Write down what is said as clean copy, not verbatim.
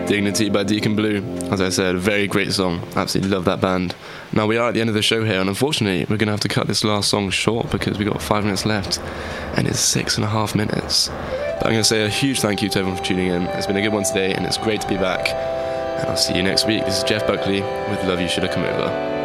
Dignity by Deacon Blue. As I said, a very great song. Absolutely love that band. Now we are at the end of the show here, and unfortunately we're going to have to cut this last song short because we've got 5 minutes left, and it's 6.5 minutes. But I'm going to say a huge thank you to everyone for tuning in. It's been a good one today, and it's great to be back. And I'll see you next week. This is Jeff Buckley with Love You Should Have Come Over.